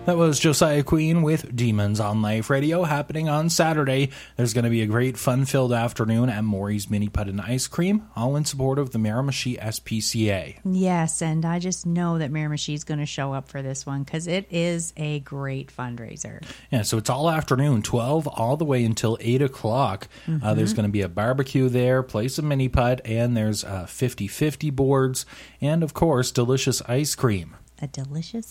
That was Josiah Queen with Demons on Life Radio, happening on Saturday. There's going to be a great fun-filled afternoon at Maury's Mini Putt and Ice Cream, all in support of the Miramichi SPCA. Yes, and I just know that Miramichi is going to show up for this one because it is a great fundraiser. Yeah, so it's all afternoon, 12 all the way until 8 o'clock. There's going to be a barbecue there, play some mini putt, and there's 50-50 boards, and, of course, delicious ice cream. A delicious